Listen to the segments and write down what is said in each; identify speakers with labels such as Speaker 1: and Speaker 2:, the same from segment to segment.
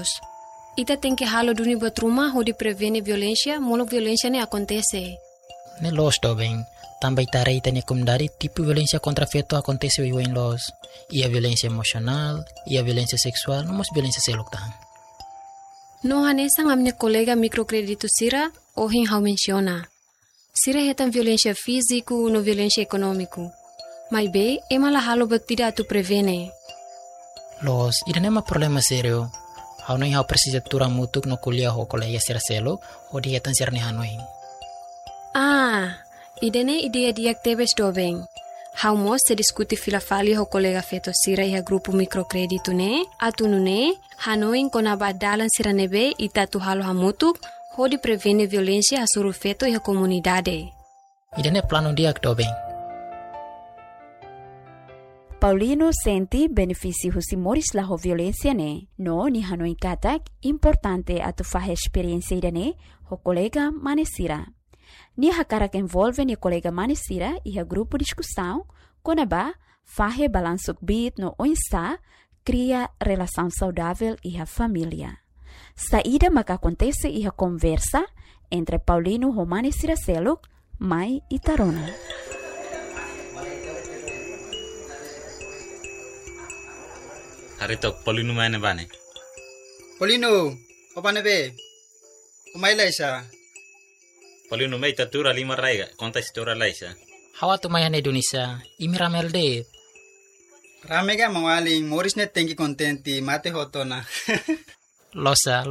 Speaker 1: Ita tem que halo duni buat rumah onde prevene violência, molo violência ne acontece.
Speaker 2: Ne los bem. Também tarei tanya comunidade tipo violência contra feto acontece em los. E a violência emocional, e a violência sexual, não mas violência seloktan.
Speaker 1: No hanesa a minha colega microcredito Sira, ohin how menciona. Sira hetan violência físico, no violência econômico. Mas bem, é malah halo buat tidak tu prevene.
Speaker 2: Los, ida nema problema sério. Hau não hau precisa tura mutuk no kuliah ho colega Sira selo, ho di hetan sirne hanoi.
Speaker 1: Idene ideia diak tebes dobeng. How mos se discuti filafali ho colega feto Sira iha grupo microcredito ne, atunu ne, hanoin konaba dalan Sira nebe ita tu halo hamutuk, ho di prevene violência asuru feto iha comunidade.
Speaker 2: Idene plano diak dobeng.
Speaker 3: Paulino senti benefício husimores la ho violência ne, no ni hanoin katak importante atu fahe experiência idane ho colega manesira. Ni hakarak envolve ni colega manesira e a grupo discussão, konaba fahe balansuk bit no onsta cria relação saudável e a família. Saída maka acontece e a conversa entre Paulino ho manesira seluk, mai e Tarona.
Speaker 4: Haritok Paulino mana bane?
Speaker 5: Paulino, apa nebe? Umay laisa.
Speaker 4: Paulino may tatura lima raiga, konta istora laisa.
Speaker 2: Hawa tu mayan Indonesia, imiramel de.
Speaker 5: Ramega mawaling Morris net tengi contenti mate hotona.
Speaker 2: Losa.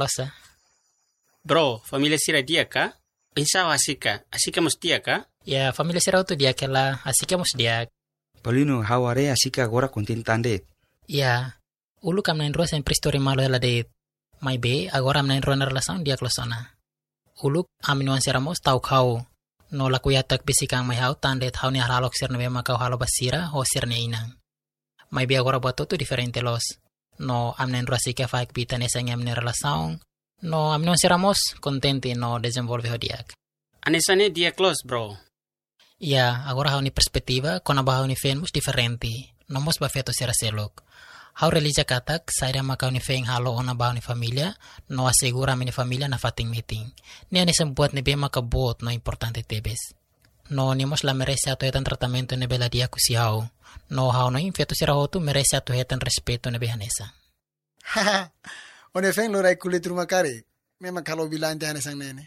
Speaker 6: Bro, familia Sira dia ka? Insya asika mus dia ka?
Speaker 2: Ya, familia Sira tu dia kela, asika mus dia.
Speaker 7: Paulino, haware asika agora contentande.
Speaker 2: Ya, ulu kam nain rosa en pristori malo ela de. Mai be, agora am nain roa na relação dia klosona. Ulu aminuan seramos tau kau. No lakuyatak bisikang may hau tandet hau ni haralok sir nebe makau halo basira ho sir ni inang. Mai be agora buat tu diferente los. No am nain roa sika faik bita nesang am ni relação. No aminuan seramos contente no desenvolve ho diak.
Speaker 6: Anesane dia close, bro.
Speaker 2: Ya, agora hau ni perspektiva kona ba hau ni fenmus diferente. Nomos ba feto sira selok. Hau relija katak, saira makau ni feng halo ona bau ni familia, no asegura mini familia na fating meeting. Ni ani sembuat ni bema kabot no importante tebes. No ni mos la merece ato hetan tratamento ni bela dia kusiau. No hau no infeto sira hotu merece ato hetan respeto ni behanesa.
Speaker 8: Haha, one feng lorai kulit rumah kare. Memang kalau bilang dia anesang nene.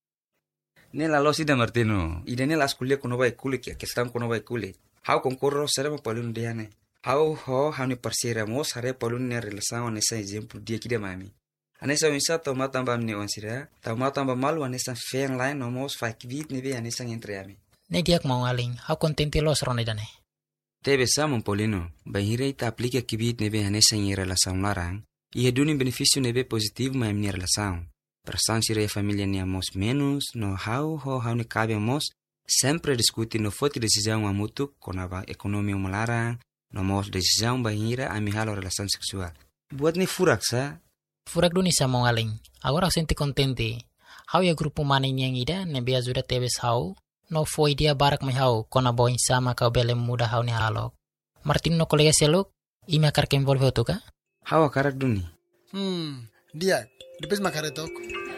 Speaker 7: Nela lo sida Martino, idene las kuliah kono bai kulit ya, kestam kono bai kulit. Hau konkurro serema Paulino diane. Hau ho hani parsira mos hare Paulino ne relação nessa exemplo dia que de mami. Anessa misa toma tamba mne onsira, toma tamba malu anessa feng lain no mos faik vit ne be anessa entre ami.
Speaker 2: Ne diak mau aling, hau contente los ronedane.
Speaker 7: Tebe samon Paulino, bahire ita aplica kibit ne be anessa em relação larang, e redune benefício ne be positivo ma em relação. Persan sira e família ne amos menos, no hau ne cabe amos, sempre discute no foto decisão amutu konaba ekonomi umalarang, no mos decisão bahira ami halo relação sexual. Buat ni furak sa?
Speaker 2: Furak duni sa mau aling, agora senti contente. Hau ya grupo mana yang ida ne be azuda tebes hau, no foi dia barak mai hau kona boin sama kau bele muda hau ni halok. Martin no kolega seluk, ime akar ke envolve otuka?
Speaker 7: Hau akarak duni.
Speaker 8: Dia, depois makaretok.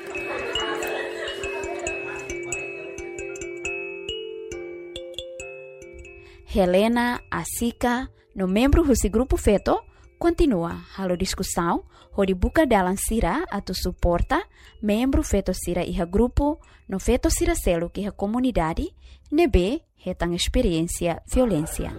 Speaker 3: Helena, Asika, no membro desse grupo feto, continua halo discussão, onde buka dalam sira atau suporta membro feto sira iha grupo, no feto sira selo que iha comunidade, nebe hetang experiência violência.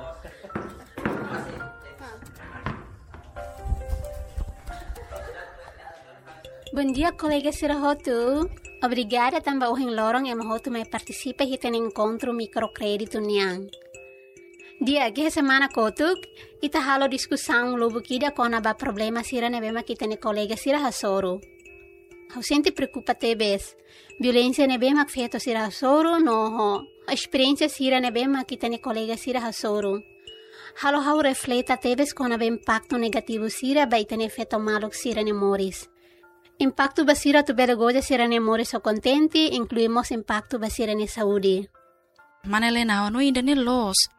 Speaker 9: Bom dia, colega Sirahotu. Obrigada também ao lorong yang mahotu mai participa hita no encontro microcrédito niang. Dia que semana kotuk ita halo discussão lobo kida kona ba problema sira na bema kita ne colega sira hasoro. Hau sente preocupa tebes. Violência ne bema feto sira hasoro no ho. A experiência sira ne bema kita ne colega sira hasoro. Halo hau refleta tebes kona ba impacto negativo sira ba ita ne feto malok sira ne moris. Impacto basira tu bela goja sira ne moris so contenti, incluímos impacto basira ne saúde.
Speaker 10: Manelena, no ainda ne los.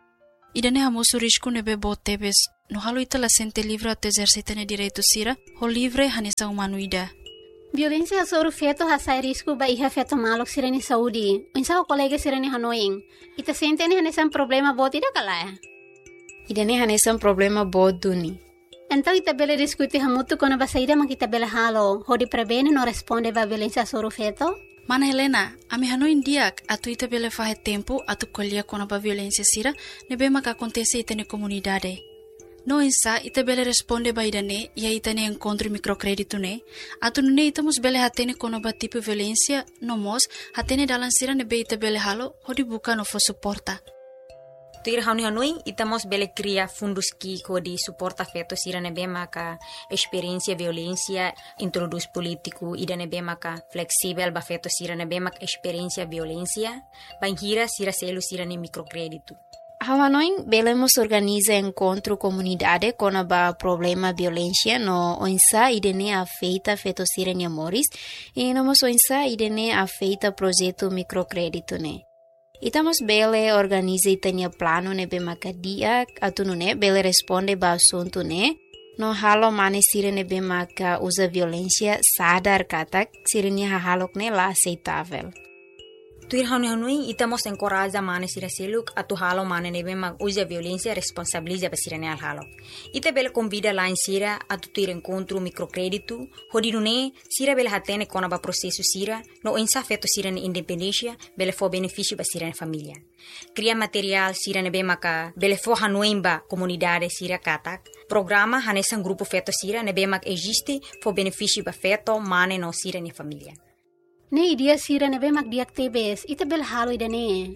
Speaker 10: idane hamoso risco nebe botebes, no halo ita la sente livre ato exercitane direito sira, ho livre hanesa humano ida.
Speaker 9: Violência sobre feto hasai risco ba iha feto malok sirene saudi. Unsa o colega sirene hanoing. Ita sente ne hanesa problema bot ida kalaya.
Speaker 1: Idane hanesa problema bot duni.
Speaker 9: Então ita bele diskuti hamutu kono ba saida makita bele halo. Hodi prebene no responde ba violência sobre feto.
Speaker 10: Mana Helena, ami hanoin diak atu ita bele fahe tempo atu kolia kono ba violência sira nebe maka acontece ita ne comunidade. No insa ita bele responde ba idane ia ita ne encontro microcrédito ne atu ne ita mus bele hatene kono ba tipo violência no mos hatene dalan sira nebe ita bele halo hodi buka no fo suporta.
Speaker 11: Tuir hanoi ita mos bele cria fundos ki di suporta feto sira nebe maka experiência violência introduz político ida nebe maka flexível ba feto sira nebe maka experiência violência banhira sira selo sira ne microcrédito.
Speaker 1: Hanoi belemos organiza encontro comunidade com a problema violência no onsa idene afeita feto sira ne amores e no mos onsa idene afeita projeto microcrédito ne. Itamos bele organiza itania plano nebe makadia atunu ne bele responde ba assunto ne no halo mane sira nebe maka usa violência sadar katak sirnya halok ne la aceitável.
Speaker 11: Tuir hanoi itamos encoraja mane sira seluk atu halo mane nebe mak usa violência responsabiliza ba sira ne al halo. Ita bele convida lá em sira atu tuir encontro microcrédito hodinune sira bele hatene kona ba processo sira no insa feto sira ne independência bele fo benefício ba sira ne família. Cria material sira nebe maka bele fo hanoi ba comunidade sira katak. Programa hanesan grupo feto sira nebe mak existe fo benefício ba feto mane no sira ne família.
Speaker 9: Ne idia sira nebe mak diak tebes, ita bel halo idane.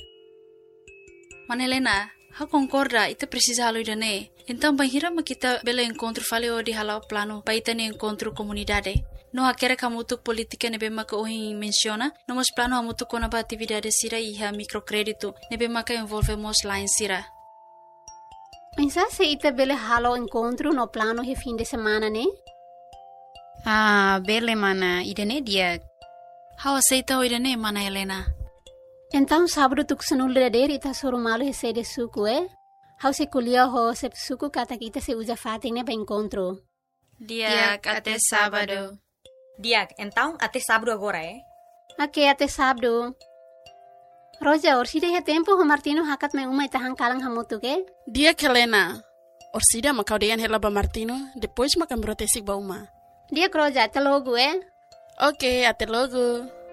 Speaker 10: Manelena, ha concorda, ita precisa halo idane. Então banhira makita bela encontro faleo di halau plano pa ita ne encontro comunidade. No hakere kamutuk politika nebe maka ohin menciona, nomos plano hamutuk kona ba atividade sira iha microcrédito, nebe maka envolvemos lá em sira.
Speaker 9: Pensa se ita bele halo encontro no plano he fim de semana ne?
Speaker 1: Ah, bele mana, idane dia.
Speaker 10: How aceita o idane, mana Helena?
Speaker 9: Então sábado tu kusanul dader ita soro malo he de suku How se kulia ho se suku kata kita se usa fating ne ba encontro.
Speaker 10: Diak até sábado.
Speaker 11: Diak, então até sábado agora
Speaker 9: Ok, até sábado. Roja, orsida he tempo ho Martino hakat me uma itahan kalang hamutu ke?
Speaker 10: Diak Helena. Orsida makau deyan hela ba Martino, depois makan brotesik ba uma.
Speaker 9: Diak Roja, até logo
Speaker 10: Ok, até logo.